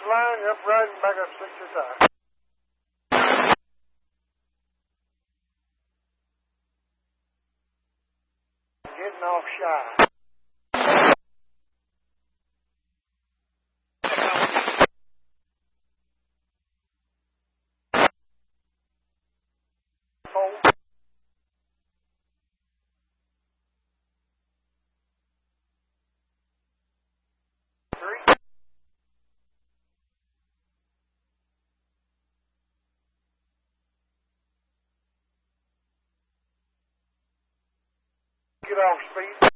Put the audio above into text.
the line, up right and back up 65. Getting off shy. Get off speed.